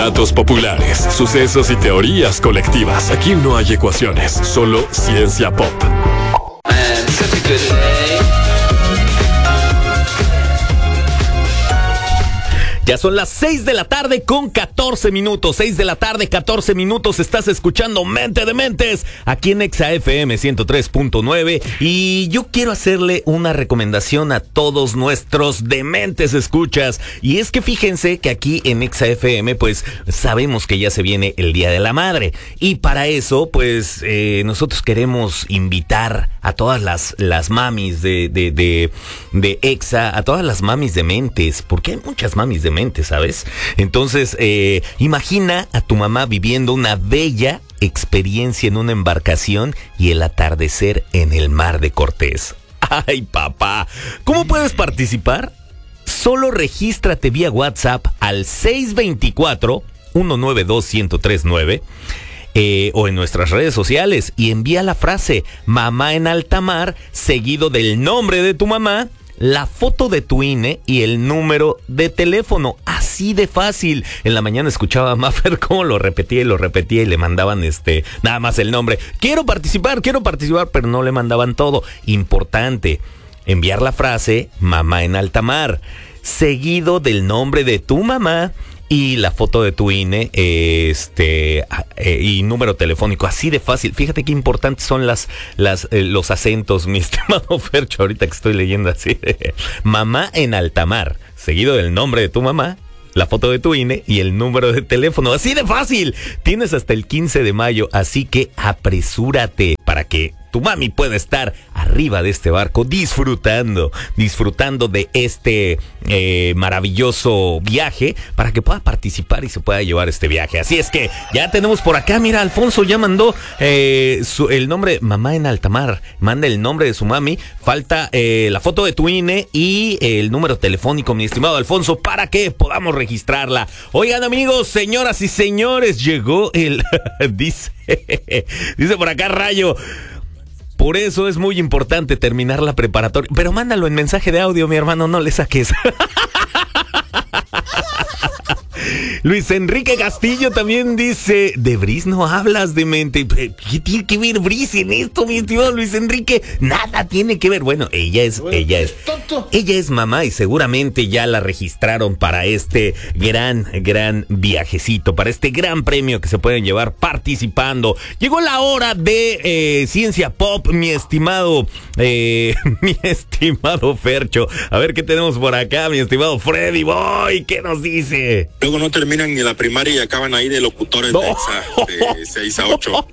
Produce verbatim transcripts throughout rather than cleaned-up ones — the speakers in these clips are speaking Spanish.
Datos populares, sucesos y teorías colectivas. Aquí no hay ecuaciones, solo ciencia pop. Man, such a good day. Ya son las seis de la tarde con catorce minutos. seis de la tarde, catorce minutos. Estás escuchando Mente de Mentes aquí en Exa F M ciento tres punto nueve. Y yo quiero hacerle una recomendación a todos nuestros dementes escuchas. Y es que fíjense que aquí en Exa F M, pues sabemos que ya se viene el Día de la Madre. Y para eso, pues eh, nosotros queremos invitar a todas las, las mamis de, de, de, de Exa, a todas las mamis de mentes, porque hay muchas mamis de mentes, ¿sabes? Entonces, eh, imagina a tu mamá viviendo una bella experiencia en una embarcación y el atardecer en el mar de Cortés. ¡Ay, papá! ¿Cómo puedes participar? Solo regístrate vía WhatsApp al seis dos cuatro, uno nueve dos, uno cero tres nueve. Eh, o en nuestras redes sociales y envía la frase mamá en alta mar seguido del nombre de tu mamá, la foto de tu I N E y el número de teléfono. Así de fácil. En la mañana escuchaba a Maffer cómo lo repetía y lo repetía y le mandaban este nada más el nombre. Quiero participar, quiero participar, pero no le mandaban todo. Importante, enviar la frase mamá en alta mar seguido del nombre de tu mamá y la foto de tu I N E este, eh, y número telefónico. Así de fácil. Fíjate qué importantes son las, las, eh, los acentos, mi estimado Fercho, ahorita que estoy leyendo así. De, mamá en alta mar, seguido del nombre de tu mamá, la foto de tu I N E y el número de teléfono. Así de fácil. Tienes hasta el quince de mayo, así que apresúrate para que tu mami puede estar arriba de este barco disfrutando, disfrutando de este eh, maravilloso viaje para que pueda participar y se pueda llevar este viaje. Así es que ya tenemos por acá, mira, Alfonso ya mandó eh, su, el nombre, mamá en alta mar, manda el nombre de su mami, falta eh, la foto de tu I N E y el número telefónico, mi estimado Alfonso, para que podamos registrarla. Oigan, amigos, señoras y señores, llegó el... dice, dice por acá Rayo... Por eso es muy importante terminar la preparatoria. Pero mándalo en mensaje de audio, mi hermano, no le saques. Luis Enrique Castillo también dice, de Bris no hablas, demente. ¿Qué tiene que ver Bris en esto, mi estimado Luis Enrique? Nada tiene que ver. Bueno, ella es, ella es, ella es mamá y seguramente ya la registraron para este gran, gran viajecito, para este gran premio que se pueden llevar participando. Llegó la hora de eh, Ciencia Pop, mi estimado, eh, mi estimado Fercho. A ver qué tenemos por acá, mi estimado Freddy Boy, ¿qué nos dice? Luego no terminan ni la primaria y acaban ahí de locutores no. de, esa, de seis a ocho.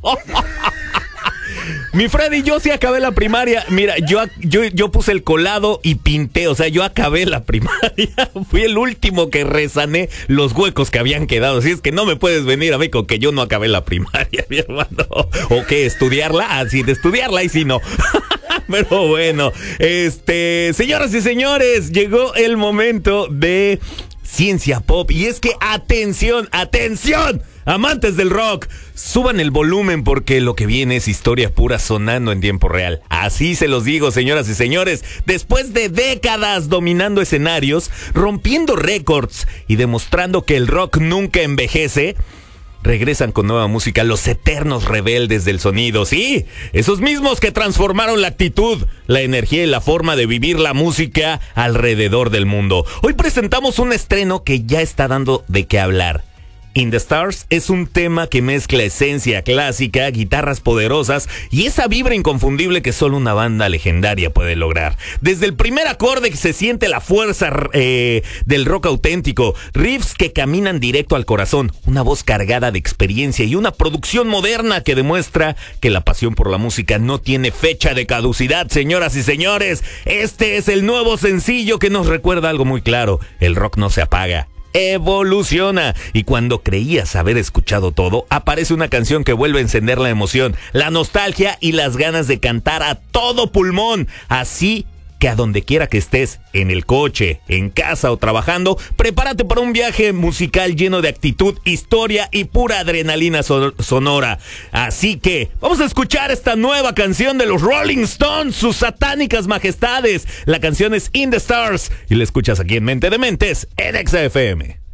Mi Freddy, yo sí acabé la primaria. Mira, yo, yo, yo puse el colado y pinté. O sea, yo acabé la primaria. Fui el último que resané los huecos que habían quedado. Así es que no me puedes venir a mí con que yo no acabé la primaria, mi hermano. ¿O qué? ¿Estudiarla? Así de estudiarla y si no. Pero bueno, este, señoras y señores, llegó el momento de Ciencia Pop. Y es que, atención, atención, amantes del rock, suban el volumen porque lo que viene es historia pura sonando en tiempo real. Así se los digo, señoras y señores. Después de décadas dominando escenarios, rompiendo récords y demostrando que el rock nunca envejece, regresan con nueva música los eternos rebeldes del sonido. Sí, esos mismos que transformaron la actitud, la energía y la forma de vivir la música alrededor del mundo. Hoy presentamos un estreno que ya está dando de qué hablar. In the Stars es un tema que mezcla esencia clásica, guitarras poderosas y esa vibra inconfundible que solo una banda legendaria puede lograr. Desde el primer acorde que se siente la fuerza eh, del rock auténtico, riffs que caminan directo al corazón, una voz cargada de experiencia y una producción moderna que demuestra que la pasión por la música no tiene fecha de caducidad, señoras y señores. Este es el nuevo sencillo que nos recuerda algo muy claro: el rock no se apaga, evoluciona. Y cuando creías haber escuchado todo, aparece una canción que vuelve a encender la emoción, la nostalgia y las ganas de cantar a todo pulmón. Así que a donde quiera que estés, en el coche, en casa o trabajando, prepárate para un viaje musical lleno de actitud, historia y pura adrenalina son- sonora. Así que vamos a escuchar esta nueva canción de los Rolling Stones, sus satánicas majestades. La canción es In the Stars y la escuchas aquí en Mente de Mentes en Exa F M.